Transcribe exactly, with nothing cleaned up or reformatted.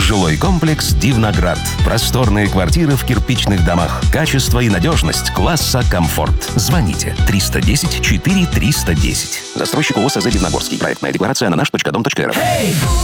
Жилой комплекс «Дивноград». Просторные квартиры в кирпичных домах. Качество и надежность класса комфорт. Звоните триста десять четыре триста десять. Застройщик ООО СЗ «Дивногорский». Проектная декларация на наш точка дом точка эр эф.